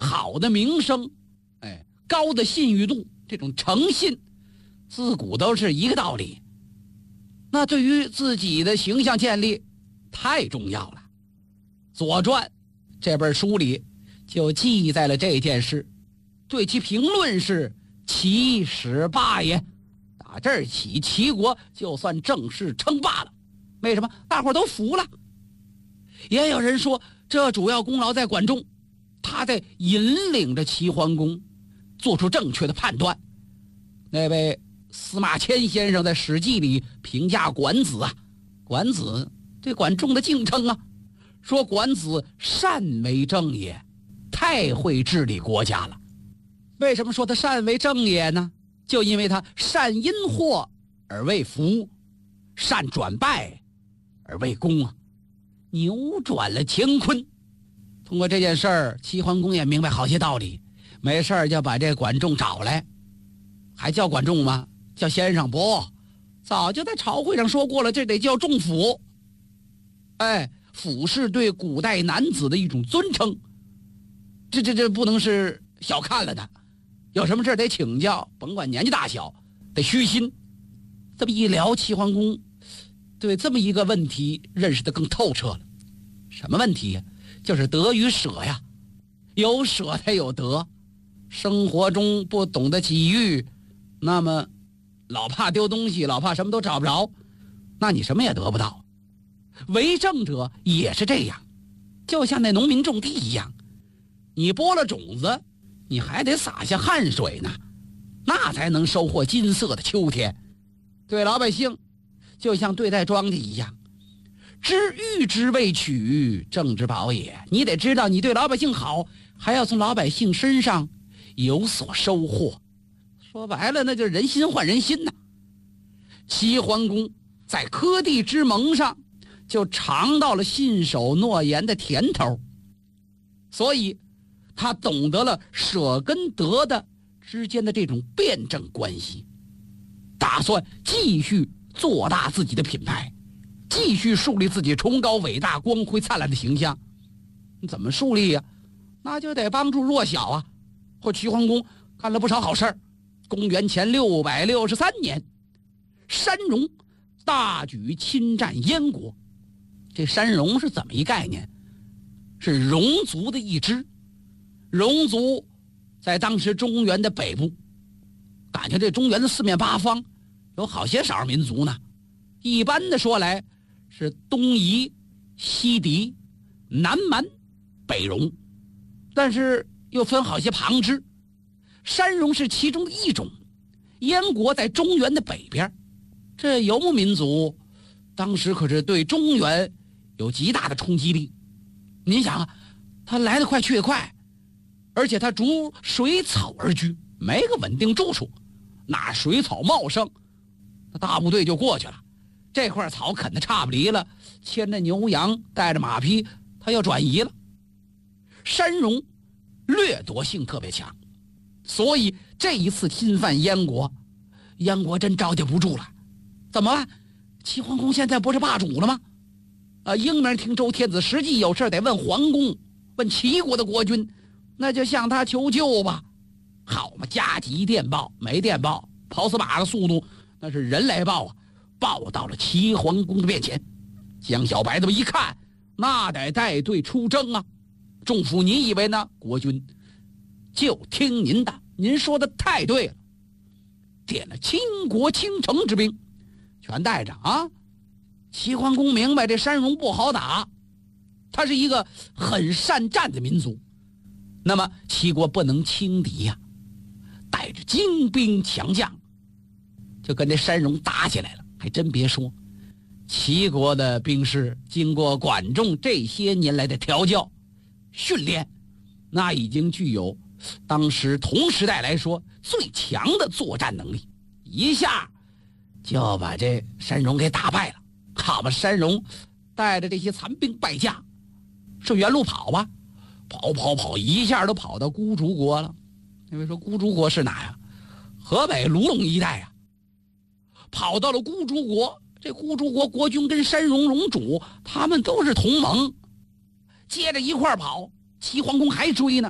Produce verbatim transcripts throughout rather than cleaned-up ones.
好的名声，哎，高的信誉度，这种诚信，自古都是一个道理。那对于自己的形象建立太重要了。《左传》这本书里就记载了这件事，对其评论是齐始霸也。打这儿起，齐国就算正式称霸了。为什么？大伙都服了。也有人说，这主要功劳在管仲，他在引领着齐桓公做出正确的判断。那位司马迁先生在《史记》里评价管子啊，管子对管仲的敬称啊，说管子善为政也，太会治理国家了。为什么说他善为政也呢？就因为他善因祸而为福，善转败而为功啊，扭转了乾坤。通过这件事儿，齐桓公也明白好些道理，没事就把这管仲找来。还叫管仲吗？叫先生不？早就在朝会上说过了，这得叫仲甫。哎，甫是对古代男子的一种尊称，这这这不能是小看了的。有什么事得请教，甭管年纪大小，得虚心。这么一聊，齐桓公对这么一个问题认识得更透彻了。什么问题呀？就是得与舍呀。有舍才有得。生活中不懂得给予，那么老怕丢东西，老怕什么都找不着，那你什么也得不到。为政者也是这样，就像那农民种地一样，你播了种子，你还得洒下汗水呢，那才能收获金色的秋天。对老百姓就像对待庄稼一样，知遇之未取，政之宝也。你得知道你对老百姓好，还要从老百姓身上有所收获。说白了，那就是人心换人心呐。齐桓公在科第之盟上就尝到了信守诺言的甜头，所以他懂得了舍跟得的之间的这种辩证关系，打算继续做大自己的品牌，继续树立自己崇高伟大光辉灿烂的形象。怎么树立呀？那就得帮助弱小啊。或齐桓公干了不少好事儿。公元前六百六十三年，山戎大举侵占燕国。这山戎是怎么一概念？是戎族的一支。戎族在当时中原的北部，感觉这中原的四面八方有好些少数民族呢。一般的说来，是东夷、西狄、南蛮、北戎，但是又分好些旁支。山戎是其中的一种。燕国在中原的北边，这游牧民族当时可是对中原有极大的冲击力。您想啊，他来得快去得快，而且他逐水草而居，没个稳定住处，那水草茂盛，那大部队就过去了。这块草啃得差不离了，牵着牛羊带着马匹，他要转移了。山戎掠夺性特别强，所以这一次侵犯燕国，燕国真招架不住了。怎么办？齐桓公现在不是霸主了吗？啊，英明听周天子，实际有事得问桓公，问齐国的国君，那就向他求救吧。好嘛，加急电报，没电报，跑死马的速度，那是人来报啊！报到了齐桓公的面前。江小白他们一看，那得带队出征啊！仲甫，你以为呢？国君就听您的，您说的太对了。点了倾国倾城之兵，全带着啊！齐桓公明白这山戎不好打，他是一个很善战的民族，那么齐国不能轻敌呀、啊，带着精兵强将，就跟这山戎打起来了。还真别说，齐国的兵士经过管仲这些年来的调教训练，那已经具有当时同时代来说最强的作战能力，一下就把这山戎给打败了。好吧，山戎带着这些残兵败将顺原路跑吧，跑跑跑，一下都跑到孤竹国了。因为说孤竹国是哪呀？河北卢龙一带呀。跑到了孤竹国，这孤竹国国君跟山戎戎主他们都是同盟，接着一块跑，齐桓公还追呢。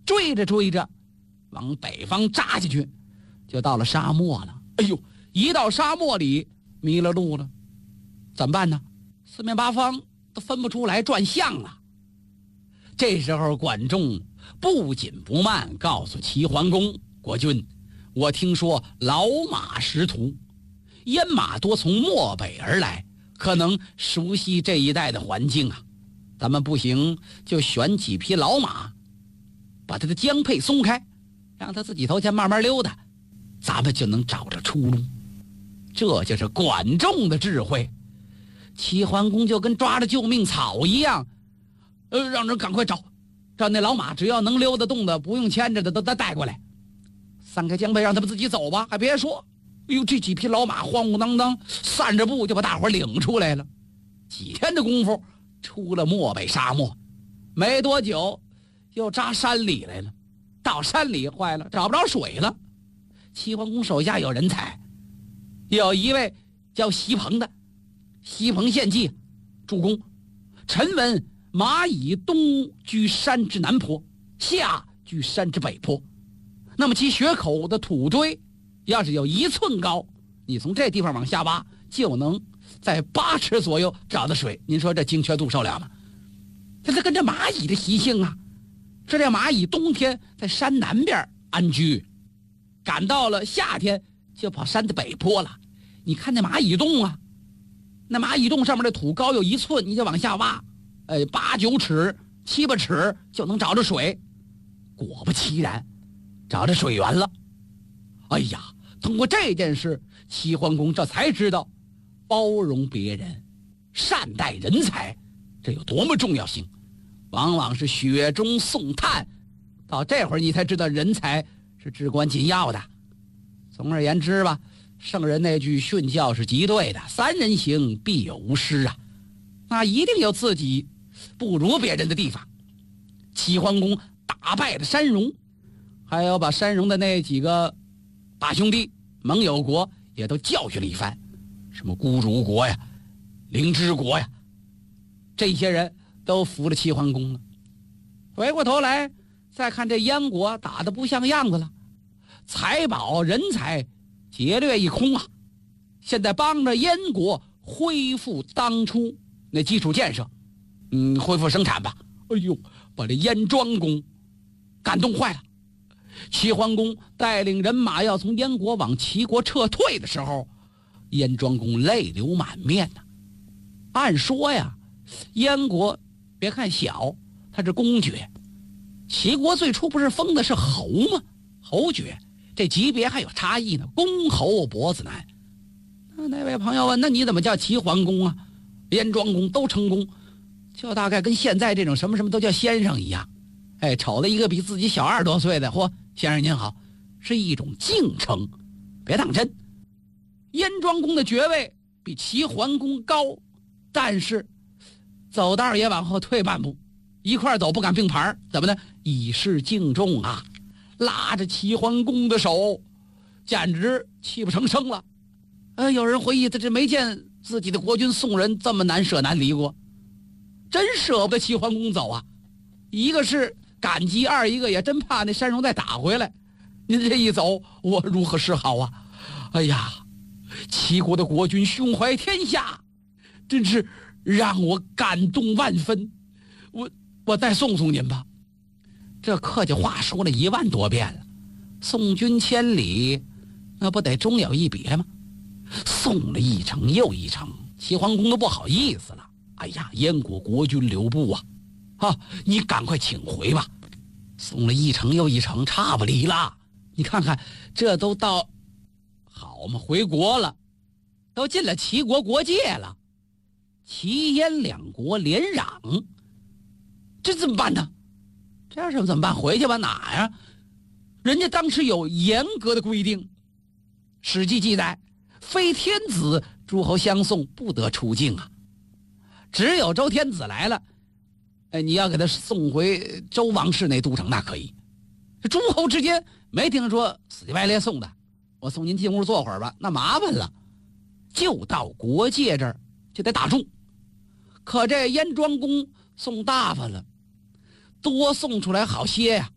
追着追着，往北方扎下去，就到了沙漠了。哎呦，一到沙漠里迷了路了，怎么办呢？四面八方都分不出来，转向了。这时候管仲不紧不慢告诉齐桓公：国君，我听说老马识途，燕马多从漠北而来，可能熟悉这一带的环境啊。咱们不行就选几匹老马，把他的缰配松开，让他自己头前慢慢溜达，咱们就能找着出路。这就是管仲的智慧。齐桓公就跟抓着救命草一样，呃，让人赶快找，让那老马只要能溜得动的，不用牵着的都都带过来，散开缰配，让他们自己走吧。还别说，哎呦，这几匹老马晃晃荡荡，散着步就把大伙领出来了。几天的功夫，出了漠北沙漠，没多久又扎山里来了。到山里坏了，找不着水了。齐桓公手下有人才，有一位叫席鹏的，西彭献计，主公，臣闻马以东居山之南坡，下居山之北坡，那么其血口的土堆要是有一寸高，你从这地方往下挖，就能在八尺左右找到水。您说这精确度受了吗？这是跟这蚂蚁的习性啊。这这蚂蚁冬天在山南边安居，赶到了夏天就跑山的北坡了。你看那蚂蚁洞啊，那蚂蚁洞上面的土高有一寸，你就往下挖，呃，八九尺、七八尺就能找着水。果不其然，找着水源了。哎呀，通过这件事，齐桓公这才知道包容别人、善待人才，这有多么重要性。往往是雪中送炭，到这会儿你才知道人才是至关紧要的。总而言之吧，圣人那句训教是极对的，三人行必有吾师啊，那一定有自己不如别人的地方。齐桓公打败了山戎，还有把山戎的那几个大兄弟盟友国也都教训了一番，什么孤竹国呀、灵芝国呀，这些人都服了齐桓公了。回过头来再看这燕国打得不像样子了，财宝人才劫掠一空啊！现在帮着燕国恢复当初那基础建设，嗯，恢复生产吧。哎呦，把这燕庄公感动坏了。齐桓公带领人马要从燕国往齐国撤退的时候，燕庄公泪流满面呐、啊。按说呀，燕国别看小，他是公爵，齐国最初不是封的是侯吗？侯爵，这级别还有差异呢，公侯伯子男。那那位朋友问，那你怎么叫齐桓公啊？燕庄公都称公，就大概跟现在这种什么什么都叫先生一样。哎，瞅了一个比自己小二十多岁的，嚯，先生您好，是一种敬称，别当真。燕庄公的爵位比齐桓公高，但是走道也往后退半步，一块走不敢并排，怎么呢？以示敬重啊！拉着齐桓公的手，简直泣不成声了。呃，有人回忆，他这没见自己的国君送人这么难舍难离过，真舍不得齐桓公走啊！一个是感激，二一个也真怕那山戎再打回来。您这一走，我如何是好啊？哎呀，齐国的国君胸怀天下，真是让我感动万分。我我再送送您吧。这客气话说了一万多遍了，送君千里，那不得终有一别吗？送了一程又一程，齐桓公都不好意思了。哎呀，燕国国君留步啊，啊，你赶快请回吧。送了一程又一程，差不离了。你看看，这都到好嘛，回国了，都进了齐国国界了，齐燕两国连壤，这怎么办呢？这样怎么办？回去吧，哪呀？人家当时有严格的规定，《史记》记载，非天子诸侯相送，不得出境啊。只有周天子来了，哎，你要给他送回周王室那都城，那可以。这诸侯之间没听说死乞白赖送的，我送您进屋坐会儿吧，那麻烦了。就到国界这儿就得打住。可这燕庄公送大发了，多送出来好些呀、啊。